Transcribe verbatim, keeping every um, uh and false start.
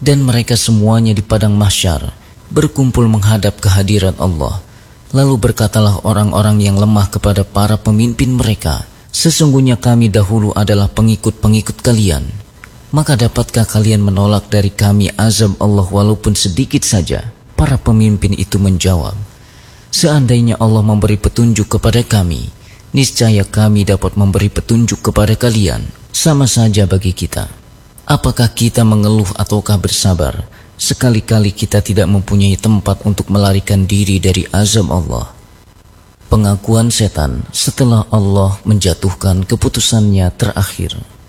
Dan mereka semuanya di padang mahsyar berkumpul menghadap kehadiran Allah. Lalu berkatalah orang-orang yang lemah kepada para pemimpin mereka, sesungguhnya kami dahulu adalah pengikut-pengikut kalian. Maka dapatkah kalian menolak dari kami azab Allah walaupun sedikit saja? Para pemimpin itu menjawab, seandainya Allah memberi petunjuk kepada kami, niscaya kami dapat memberi petunjuk kepada kalian. Sama saja bagi kita. Apakah kita mengeluh ataukah bersabar? Sekali-kali kita tidak mempunyai tempat untuk melarikan diri dari azab Allah. Pengakuan setan setelah Allah menjatuhkan keputusannya terakhir.